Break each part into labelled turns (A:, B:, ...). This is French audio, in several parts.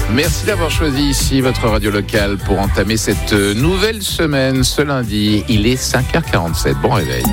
A: Merci d'avoir choisi ici votre radio locale pour entamer cette nouvelle semaine. Ce lundi, il est 5h47. Bon réveil.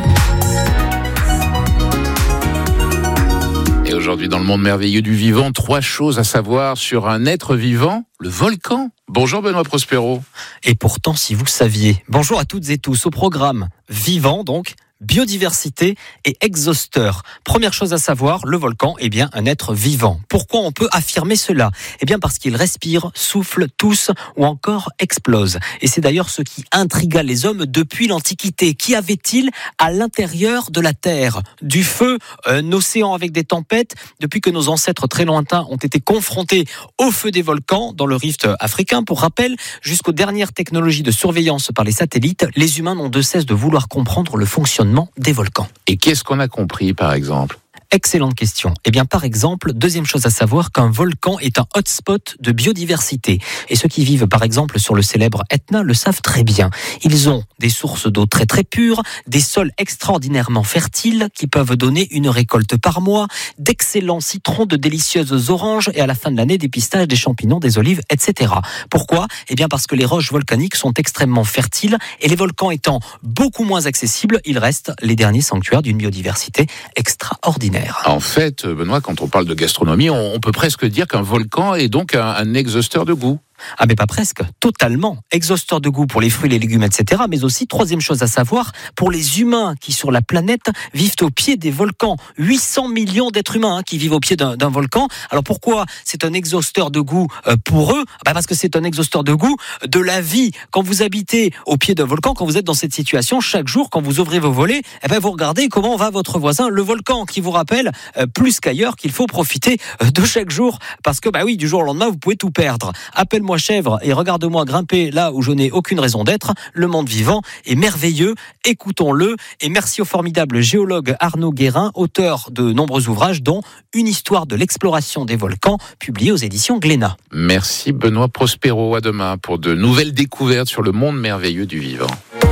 A: Et aujourd'hui, dans le monde merveilleux du vivant, 3 choses à savoir sur un être vivant, le volcan. Bonjour Benoît Prospero.
B: Et pourtant, si vous saviez. Bonjour à toutes et tous. Au programme vivant, donc, biodiversité et exhausteur. Première chose à savoir, le volcan est bien un être vivant. Pourquoi on peut affirmer cela ? Eh bien parce qu'il respire, souffle, tousse ou encore explose. Et c'est d'ailleurs ce qui intrigua les hommes depuis l'Antiquité. Qu'y avait-il à l'intérieur de la Terre ? Du feu, un océan avec des tempêtes. Depuis que nos ancêtres très lointains ont été confrontés au feu des volcans dans le rift africain, pour rappel, jusqu'aux dernières technologies de surveillance par les satellites, les humains n'ont de cesse de vouloir comprendre le fonctionnement des volcans.
A: Et qu'est-ce qu'on a compris, par exemple ?
B: Excellente question. Eh bien, par exemple, deuxième chose à savoir, qu'un volcan est un hotspot de biodiversité. Et ceux qui vivent, par exemple, sur le célèbre Etna le savent très bien. Ils ont des sources d'eau très très pures, des sols extraordinairement fertiles qui peuvent donner une récolte par mois, d'excellents citrons, de délicieuses oranges et à la fin de l'année, des pistaches, des champignons, des olives, etc. Pourquoi ? Eh bien, parce que les roches volcaniques sont extrêmement fertiles et les volcans étant beaucoup moins accessibles, ils restent les derniers sanctuaires d'une biodiversité extraordinaire.
A: En fait, Benoît, quand on parle de gastronomie, on peut presque dire qu'un volcan est donc un exhausteur de goût.
B: Ah mais pas presque, totalement. Exhausteur de goût pour les fruits, les légumes, etc. Mais aussi, troisième chose à savoir, pour les humains qui sur la planète vivent au pied des volcans. 800 millions d'êtres humains qui vivent au pied d'un volcan. Alors pourquoi c'est un exhausteur de goût pour eux ? Parce que c'est un exhausteur de goût de la vie. Quand vous habitez au pied d'un volcan, quand vous êtes dans cette situation, chaque jour, quand vous ouvrez vos volets, vous regardez comment va votre voisin, le volcan, qui vous rappelle plus qu'ailleurs qu'il faut profiter de chaque jour. Parce que oui, du jour au lendemain, vous pouvez tout perdre. Appelle-moi chèvre et regarde-moi grimper là où je n'ai aucune raison d'être. Le monde vivant est merveilleux, écoutons-le. Et merci au formidable géologue Arnaud Guérin, auteur de nombreux ouvrages, dont Une histoire de l'exploration des volcans, publié aux éditions Glénat.
A: Merci Benoît Prospero. À demain pour de nouvelles découvertes sur le monde merveilleux du vivant.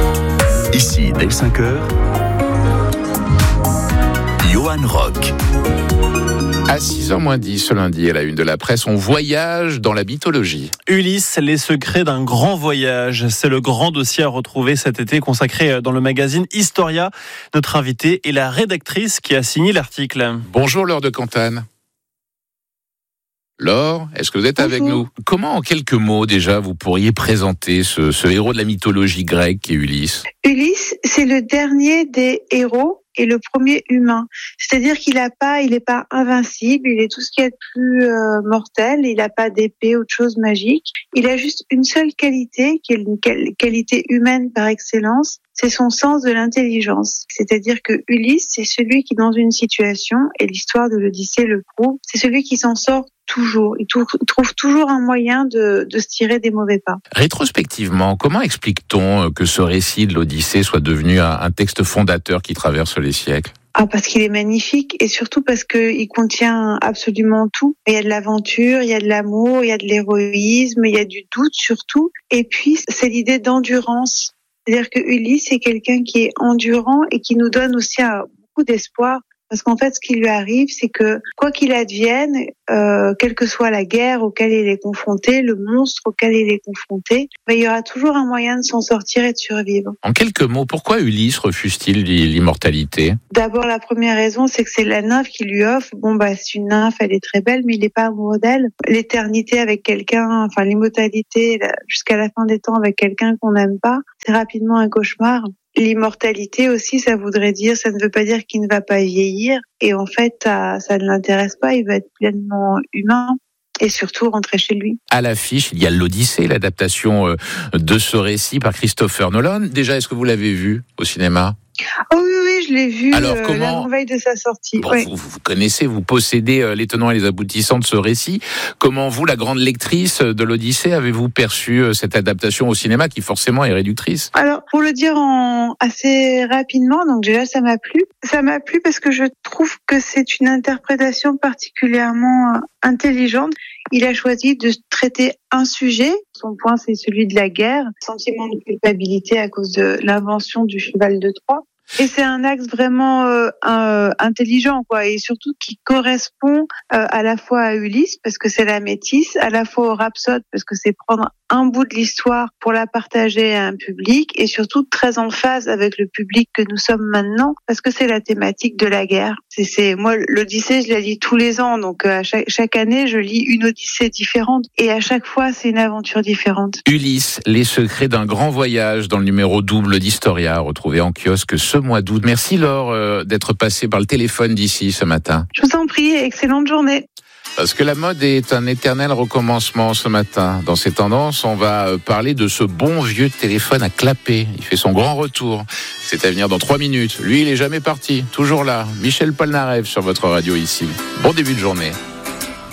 C: Ici, dès 5h, Johan Rock.
A: À 6h-10 ce lundi, à la une de la presse, on voyage dans la mythologie.
D: Ulysse, les secrets d'un grand voyage. C'est le grand dossier à retrouver cet été, consacré dans le magazine Historia. Notre invitée est la rédactrice qui a signé l'article.
A: Bonjour Laure de Cantanne. Laure, est-ce que vous êtes avec nous ? Comment, en quelques mots déjà, vous pourriez présenter ce héros de la mythologie grecque qui est Ulysse ?
E: Ulysse, c'est le dernier des héros et le premier humain. C'est-à-dire qu'il est pas invincible, il est tout ce qu'il y a de plus mortel, il n'a pas d'épée ou de choses magiques. Il a juste une seule qualité, qui est une qualité humaine par excellence, c'est son sens de l'intelligence. C'est-à-dire que Ulysse, c'est celui qui, dans une situation, et l'histoire de l'Odyssée le prouve, c'est celui qui s'en sort toujours. Il trouve toujours un moyen de se tirer des mauvais pas.
A: Rétrospectivement, comment explique-t-on que ce récit de l'Odyssée soit devenu un texte fondateur qui traverse les siècles ?
E: Parce qu'il est magnifique et surtout parce qu'il contient absolument tout. Il y a de l'aventure, il y a de l'amour, il y a de l'héroïsme, il y a du doute surtout. Et puis, c'est l'idée d'endurance. C'est-à-dire que Ulysse est quelqu'un qui est endurant et qui nous donne aussi beaucoup d'espoir. Parce qu'en fait, ce qui lui arrive, c'est que quoi qu'il advienne, quelle que soit la guerre auquel il est confronté, le monstre auquel il est confronté, il y aura toujours un moyen de s'en sortir et de survivre.
A: En quelques mots, pourquoi Ulysse refuse-t-il l'immortalité ?
E: D'abord, la première raison, c'est que c'est la nymphe qui lui offre. C'est une nymphe, elle est très belle, mais il n'est pas amoureux d'elle. L'éternité avec quelqu'un, l'immortalité jusqu'à la fin des temps avec quelqu'un qu'on n'aime pas, c'est rapidement un cauchemar. L'immortalité aussi, ça ne veut pas dire qu'il ne va pas vieillir. Et en fait, ça ne l'intéresse pas, il va être pleinement humain et surtout rentrer chez lui. À
A: l'affiche, il y a l'Odyssée, l'adaptation de ce récit par Christopher Nolan. Déjà, est-ce que vous l'avez vu au cinéma ?
E: Oui, je l'ai vu
A: l'avant-veille
E: de sa sortie.
A: Bon, vous connaissez, vous possédez les tenants et les aboutissants de ce récit. Comment vous, la grande lectrice de l'Odyssée, avez-vous perçu cette adaptation au cinéma qui forcément est réductrice ?
E: Alors, pour le dire assez rapidement, donc déjà ça m'a plu. Ça m'a plu parce que je trouve que c'est une interprétation particulièrement intelligente. Il a choisi de traiter un sujet. Son point, c'est celui de la guerre. Sentiment de culpabilité à cause de l'invention du cheval de Troie. Et c'est un axe vraiment intelligent, quoi, et surtout qui correspond à la fois à Ulysse, parce que c'est la métisse, à la fois au Rhapsode, parce que c'est prendre un bout de l'histoire pour la partager à un public, et surtout très en phase avec le public que nous sommes maintenant, parce que c'est la thématique de la guerre. Moi, l'Odyssée, je la lis tous les ans, donc à chaque année, je lis une Odyssée différente, et à chaque fois, c'est une aventure différente.
A: Ulysse, les secrets d'un grand voyage, dans le numéro double d'Historia, retrouvé en kiosque ce mois d'août. Merci Laure d'être passée par le téléphone d'ici ce matin.
E: Je vous en prie, excellente journée.
A: Parce que la mode est un éternel recommencement ce matin. Dans ces tendances, on va parler de ce bon vieux téléphone à clapper. Il fait son grand retour. C'est à venir dans 3 minutes. Lui, il est jamais parti. Toujours là. Michel Polnareff sur votre radio ici. Bon début de journée.